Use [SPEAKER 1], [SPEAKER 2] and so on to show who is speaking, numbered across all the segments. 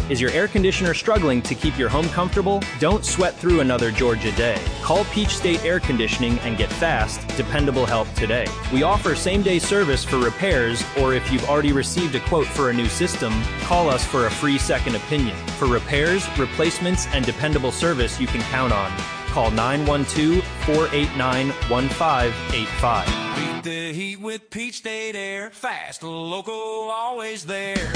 [SPEAKER 1] Is your air conditioner struggling to keep your home comfortable? Don't sweat through another Georgia day. Call Peach State Air Conditioning and get fast, dependable help today. We offer same-day service for repairs, or if you've already received a quote for a new system, call us for a free second opinion. For repairs, replacements, and dependable service you can count on. Call 912-489-1585.
[SPEAKER 2] Beat the heat with Peach State Air. Fast, local, always there.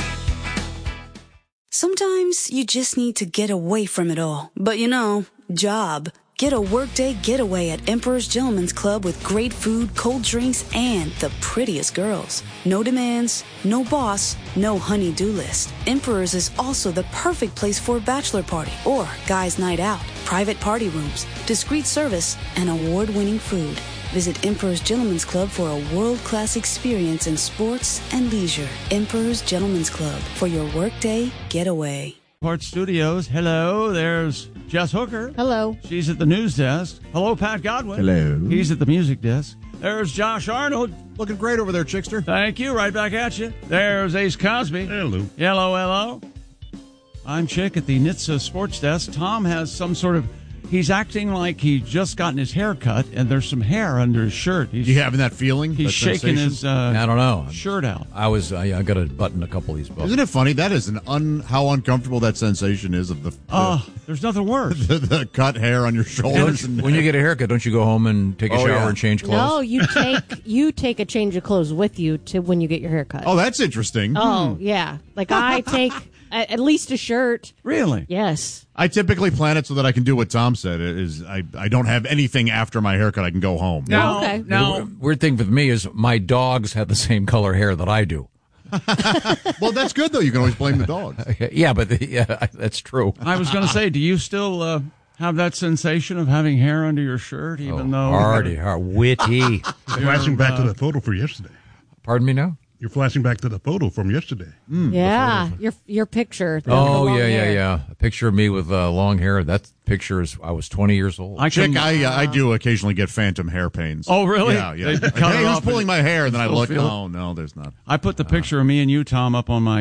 [SPEAKER 3] Sometimes you just need to get away from it all. But job. Get a workday getaway at Emperor's Gentleman's Club with great food, cold drinks, and the prettiest girls. No demands, no boss, no honey-do list. Emperor's is also the perfect place for a bachelor party or guys' night out. Private party rooms, discreet service, and award-winning food. Visit Emperor's Gentleman's Club for a world-class experience in sports and leisure. Emperor's Gentleman's Club for your workday getaway.
[SPEAKER 4] Port Studios. Hello, there's Jess Hooker.
[SPEAKER 5] Hello.
[SPEAKER 4] She's at the news desk. Hello, Pat Godwin.
[SPEAKER 6] Hello.
[SPEAKER 4] He's at the music desk. There's Josh Arnold.
[SPEAKER 6] Looking great over there, Chickster.
[SPEAKER 4] Thank you. Right back at you. There's Ace Cosby.
[SPEAKER 7] Hello.
[SPEAKER 4] Hello. I'm Chick at the NHTSA sports desk. Tom has some sort of... He's acting like he just gotten his hair cut, and there's some hair under his shirt.
[SPEAKER 6] You having that feeling?
[SPEAKER 4] He's shaking his
[SPEAKER 8] I don't know.
[SPEAKER 4] shirt out.
[SPEAKER 8] I got to button a couple of these buttons.
[SPEAKER 6] Isn't it funny? That is how uncomfortable that sensation is of the
[SPEAKER 4] there's nothing worse.
[SPEAKER 6] the cut hair on your shoulders.
[SPEAKER 8] When you get a haircut, don't you go home and take a shower and change clothes?
[SPEAKER 5] No, you take a change of clothes with you to when you get your hair cut.
[SPEAKER 6] Oh, that's interesting.
[SPEAKER 5] Oh, yeah. Like I take at least a shirt.
[SPEAKER 4] Really?
[SPEAKER 5] Yes.
[SPEAKER 6] I typically plan it so that I can do what Tom said. I don't have anything after my haircut. I can go home.
[SPEAKER 4] Now,
[SPEAKER 5] okay.
[SPEAKER 8] The weird thing with me is my dogs have the same color hair that I do.
[SPEAKER 6] Well, that's good, though. You can always blame the dogs.
[SPEAKER 8] Yeah, but that's true.
[SPEAKER 4] I was going to say, do you still have that sensation of having hair under your shirt, even though...
[SPEAKER 8] Witty.
[SPEAKER 7] Flashing back to the photo for yesterday.
[SPEAKER 8] Pardon me now?
[SPEAKER 7] You're flashing back to the photo from yesterday.
[SPEAKER 5] Yeah, your picture.
[SPEAKER 8] Yeah. A picture of me with long hair. That picture is I was 20 years old.
[SPEAKER 6] I do occasionally get phantom hair pains.
[SPEAKER 4] Oh, really?
[SPEAKER 6] Yeah.
[SPEAKER 4] They cut it
[SPEAKER 6] Hey, who's
[SPEAKER 4] off
[SPEAKER 6] pulling my hair? And then I look,
[SPEAKER 4] feel it.
[SPEAKER 6] oh, no, there's not.
[SPEAKER 4] I put the picture of me and you, Tom, up on my